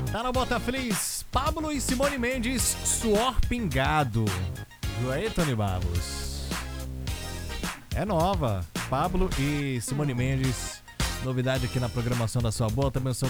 Tá no Bota Feliz, Pablo e Simone Mendes, Suor Pingado. Viu aí, Tony Babos? É nova, Pablo e Simone Mendes. Novidade aqui na programação da sua boa. Também sou